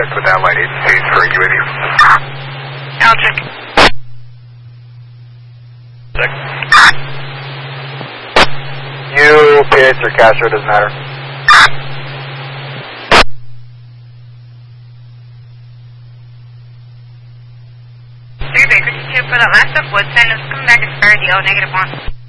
contact with Allied Agencies for UAV. I'll check. Check. You, PH, or Castro, doesn't matter. Baker 2 for that last up, Woodson is coming back as far as the negative 1.